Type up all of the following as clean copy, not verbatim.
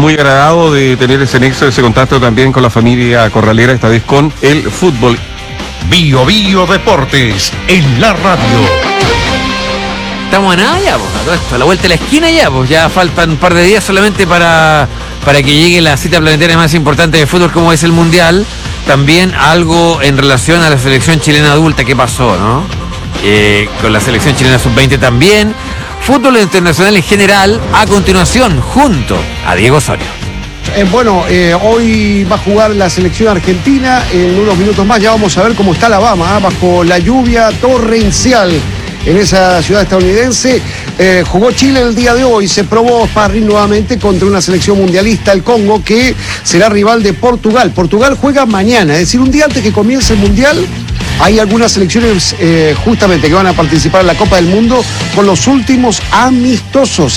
muy agradado de tener ese nexo, ese contacto también con la familia corralera, esta vez con el fútbol. Bio Bio Deportes en la radio. Estamos a nada ya, pues, a todo esto, a la vuelta de la esquina ya, pues ya faltan un par de días solamente para que llegue la cita planetaria más importante de fútbol como es el Mundial. También algo en relación a la selección chilena adulta, ¿qué pasó, no? Con la selección chilena sub-20 también. Fútbol internacional en general, a continuación, junto a Diego Osorio. Hoy va a jugar la selección argentina. En unos minutos más ya vamos a ver cómo está Alabama, bajo la lluvia torrencial en esa ciudad estadounidense. Jugó Chile el día de hoy, se probó sparring nuevamente contra una selección mundialista, el Congo, que será rival de Portugal. Portugal juega mañana, es decir, un día antes que comience el Mundial. Hay algunas selecciones justamente que van a participar en la Copa del Mundo con los últimos amistosos.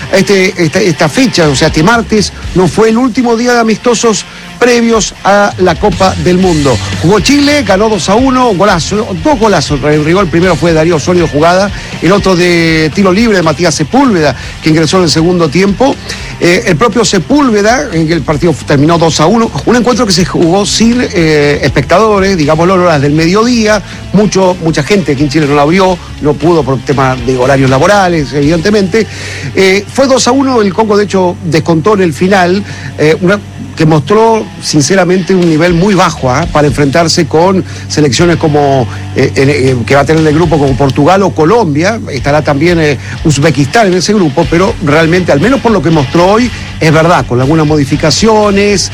Esta fecha, o sea, este martes, no fue el último día de amistosos previos a la Copa del Mundo. Jugó Chile, ganó 2-1, dos golazos. El rival primero fue Darío Osorio de jugada, el otro de tiro libre de Matías Sepúlveda, que ingresó en el segundo tiempo. El propio Sepúlveda, en el partido terminó 2-1, un encuentro que se jugó sin espectadores, digámoslo, a horas del mediodía. Mucha gente aquí en Chile no la vio, no pudo por temas de horarios laborales, evidentemente. Fue 2-1, el Congo de hecho descontó en el final, que mostró sinceramente un nivel muy bajo para enfrentarse con selecciones como que va a tener el grupo como Portugal o Colombia. Estará también Uzbekistán en ese grupo, pero realmente, al menos por lo que mostró hoy, es verdad, con algunas modificaciones.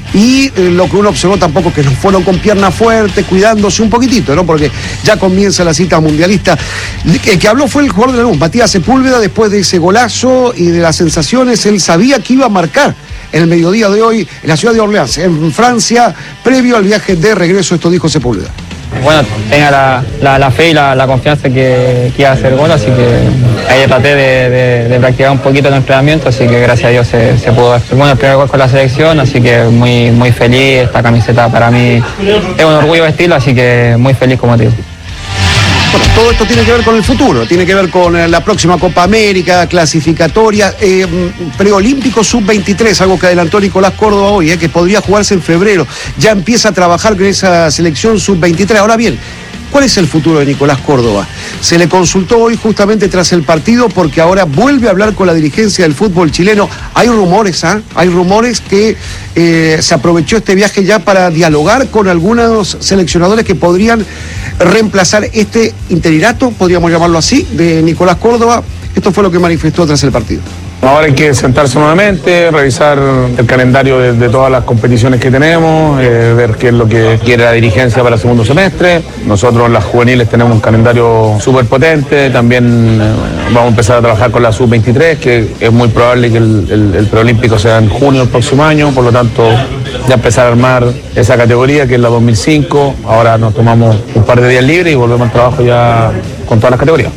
Y lo que uno observó tampoco que no fueron con pierna fuerte, cuidándose un poquitito, ¿no? Porque ya comienza la cita mundialista. El que habló fue el jugador de la luz, Matías Sepúlveda, después de ese golazo y de las sensaciones. Él sabía que iba a marcar en el mediodía de hoy en la ciudad de Orleans, en Francia, previo al viaje de regreso. Esto dijo Sepúlveda. Bueno, tenga la fe y la confianza que iba a hacer gol, así que ahí traté de practicar un poquito el entrenamiento, así que gracias a Dios se pudo hacer. Bueno, el primer gol con la selección, así que muy, muy feliz. Esta camiseta para mí es un orgullo vestirla, así que muy feliz, como te digo. Bueno, todo esto tiene que ver con el futuro, tiene que ver con la próxima Copa América, clasificatoria, preolímpico sub-23, algo que adelantó Nicolás Córdoba hoy, que podría jugarse en febrero. Ya empieza a trabajar con esa selección sub-23. Ahora bien, ¿cuál es el futuro de Nicolás Córdoba? Se le consultó hoy justamente tras el partido, porque ahora vuelve a hablar con la dirigencia del fútbol chileno. Hay rumores, hay rumores que se aprovechó este viaje ya para dialogar con algunos seleccionadores que podrían reemplazar este interinato, podríamos llamarlo así, de Nicolás Córdoba. Esto fue lo que manifestó tras el partido. Ahora hay que sentarse nuevamente, revisar el calendario de todas las competiciones que tenemos, ver qué es lo que quiere la dirigencia para el segundo semestre. Nosotros las juveniles tenemos un calendario súper potente, también vamos a empezar a trabajar con la sub-23, que es muy probable que el preolímpico sea en junio del próximo año, por lo tanto ya empezar a armar esa categoría que es la 2005. Ahora nos tomamos un par de días libres y volvemos al trabajo ya con todas las categorías.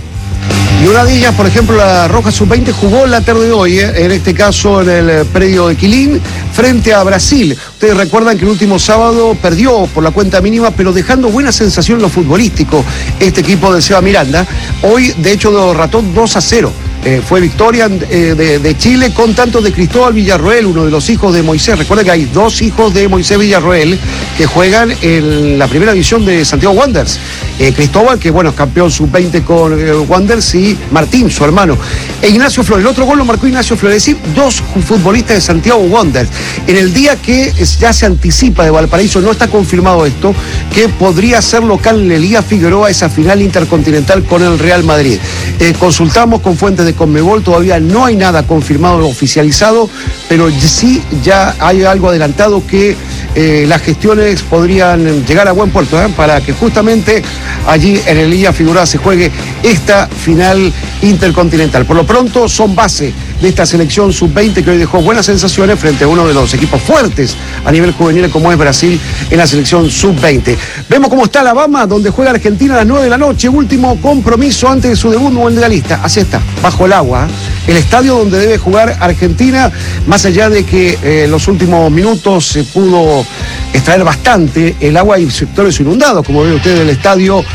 Y una de ellas, por ejemplo, la Roja Sub-20 jugó la tarde de hoy, en este caso en el predio de Quilín, frente a Brasil. Ustedes recuerdan que el último sábado perdió por la cuenta mínima, pero dejando buena sensación en lo futbolístico este equipo de Seba Miranda. Hoy, de hecho, derrotó 2-0. Fue victoria de Chile con tanto de Cristóbal Villarroel, uno de los hijos de Moisés. Recuerden que hay dos hijos de Moisés Villarroel que juegan en la primera división de Santiago Wanderers. Cristóbal, que bueno, es campeón sub-20 con Wanderers, y Martín, su hermano. Ignacio Flores, el otro gol lo marcó Ignacio Flores, es decir, dos futbolistas de Santiago Wanderers. En el día que ya se anticipa de Valparaíso, no está confirmado esto, que podría ser local en Elías Figueroa esa final intercontinental con el Real Madrid. Consultamos con fuentes de Conmebol, todavía no hay nada confirmado o oficializado, pero sí ya hay algo adelantado que las gestiones podrían llegar a buen puerto, para que justamente allí en el Elías Figueroa se juegue esta final intercontinental. Por lo pronto son base de esta selección sub-20 que hoy dejó buenas sensaciones frente a uno de los equipos fuertes a nivel juvenil como es Brasil en la selección sub-20. Vemos cómo está Alabama, donde juega Argentina a las 9 de la noche, último compromiso antes de su debut mundialista. Así está, bajo el agua, el estadio donde debe jugar Argentina, más allá de que en los últimos minutos se pudo extraer bastante el agua y sectores inundados, como ven ustedes, el estadio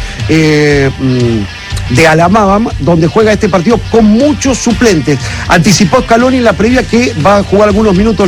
de Alabama, donde juega este partido con muchos suplentes. Anticipó Scaloni en la previa que va a jugar algunos minutos